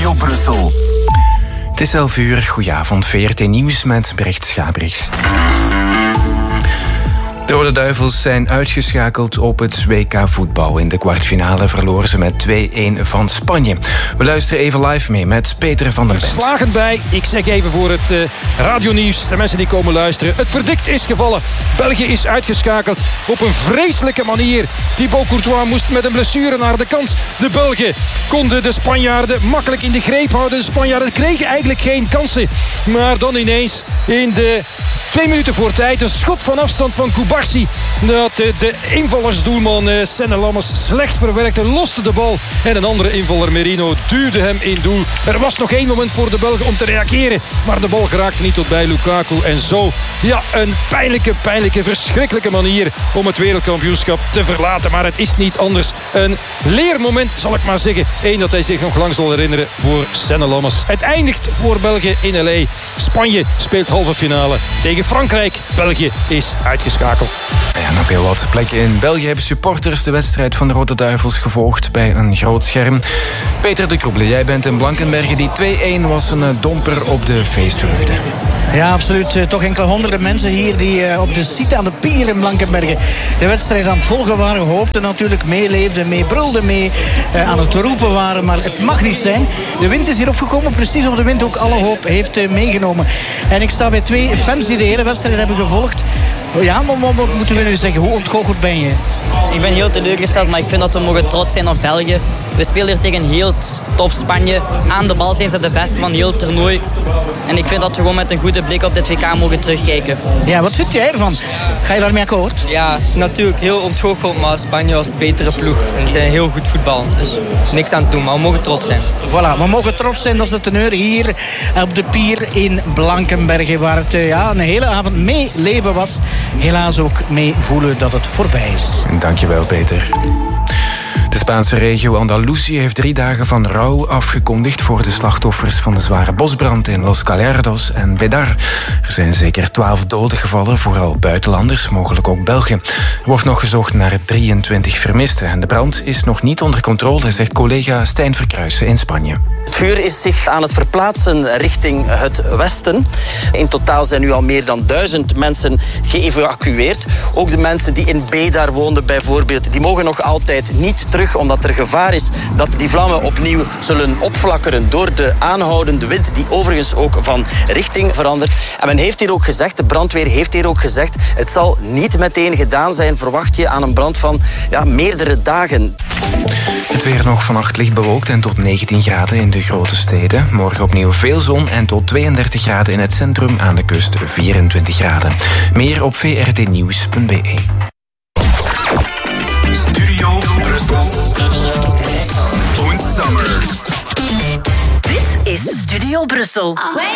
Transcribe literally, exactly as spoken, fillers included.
Studio Brussel. Het is elf uur, goedenavond, V R T Nieuws met Brecht Schabrix. De Rode Duivels zijn uitgeschakeld op het W K voetbal. In de kwartfinale verloren ze met twee-een van Spanje. We luisteren even live mee met Peter van den Bent. Slagen bij, ik zeg even voor het uh, radionieuws, de mensen die komen luisteren. Het verdict is gevallen. België is uitgeschakeld op een vreselijke manier. Thibaut Courtois moest met een blessure naar de kant. De Belgen konden de Spanjaarden makkelijk in de greep houden. De Spanjaarden kregen eigenlijk geen kansen. Maar dan ineens in de twee minuten voor tijd een schot van afstand van Kubarsi. Dat de invallersdoelman Senne Lammers slecht verwerkte, loste de bal. En een andere invaller, Merino, duwde hem in doel. Er was nog één moment voor de Belgen om te reageren. Maar de bal geraakte niet tot bij Lukaku. En zo, ja, een pijnlijke, pijnlijke, verschrikkelijke manier om het wereldkampioenschap te verlaten. Maar het is niet anders. Een leermoment, zal ik maar zeggen. Eén dat hij zich nog lang zal herinneren voor Senne Lammers. Het eindigt voor België in L A. Spanje speelt halve finale tegen Frankrijk. België is uitgeschakeld. Ja, op heel wat plekken in België hebben supporters de wedstrijd van de Rode Duivels gevolgd bij een groot scherm. Peter de Kroebele, jij bent in Blankenberge. Die twee-een was een domper op de feestvreugde. Ja, absoluut. Toch enkele honderden mensen hier die op de site aan de pier in Blankenberge de wedstrijd aan het volgen waren. Hoopten natuurlijk, meeleefden, meebrulden, mee uh, aan het roepen waren. Maar het mag niet zijn. De wind is hier opgekomen, precies of de wind ook alle hoop heeft uh, meegenomen. En ik sta bij twee fans die de hele wedstrijd hebben gevolgd. Ja, maar wat moeten we nu zeggen? Hoe ontgoocheld ben je? Ik ben heel teleurgesteld, maar ik vind dat we mogen trots zijn op België. We spelen hier tegen heel top Spanje. Aan de bal zijn ze de beste van heel het toernooi. En ik vind dat we gewoon met een goede blik op dit W K mogen terugkijken. Ja, wat vind jij ervan? Ga je daarmee akkoord? Ja, natuurlijk heel ontgoocheld, maar Spanje was de betere ploeg. En die zijn heel goed voetballend, dus niks aan te doen, maar we mogen trots zijn. Voilà, we mogen trots zijn, dat is de teneur hier op de pier in Blankenberge, waar het ja, een hele avond meeleven was. Helaas ook mee voelen dat het voorbij is. Dankjewel, Peter. De Spaanse regio Andalusië heeft drie dagen van rouw afgekondigd voor de slachtoffers van de zware bosbrand in Los Gallardos en Bédar. Er zijn zeker twaalf doden gevallen, vooral buitenlanders, mogelijk ook Belgen. Er wordt nog gezocht naar drieëntwintig vermisten en de brand is nog niet onder controle, zegt collega Stijn Verkruijsen in Spanje. Het vuur is zich aan het verplaatsen richting het westen. In totaal zijn nu al meer dan duizend mensen geëvacueerd. Ook de mensen die in Bédar woonden bijvoorbeeld, die mogen nog altijd niet terug, omdat er gevaar is dat die vlammen opnieuw zullen opflakkeren door de aanhoudende wind, die overigens ook van richting verandert. En men heeft hier ook gezegd, de brandweer heeft hier ook gezegd, het zal niet meteen gedaan zijn, verwacht je aan een brand van ja, meerdere dagen. Het weer nog vannacht licht bewolkt en tot negentien graden in de grote steden. Morgen opnieuw veel zon en tot tweeëndertig graden in het centrum, aan de kust vierentwintig graden. Meer op v r t nieuws punt b e. Studio Brussel. Und Summer. Dit is Studio Brussel.